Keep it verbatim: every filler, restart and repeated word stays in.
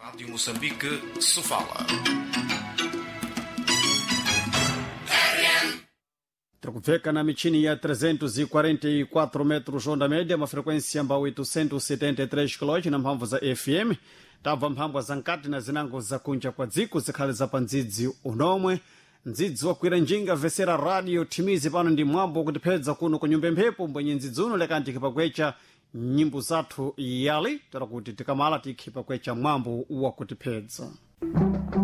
Rádio Moçambique se fala. Trakuveka na michini ya trezentos e quarenta e quatro metros onda média, uma frequência amba oitocentos e setenta e três kHz na mphamvu za F M. Tava mphamvu za nkati na zinango za kunja kwa dziko zikhali za pandzidzi unomwe. Ndzidzi wakwira njinga vesera radio timizi pano ndi mwambo kutipedza kuno ku nyumba mphepo mbwenye ndzidzi uno lekanti khipakwecha nyimbo zathu yali tarakuti tikamala tikhipa kwecha mwambo wa kutipedza.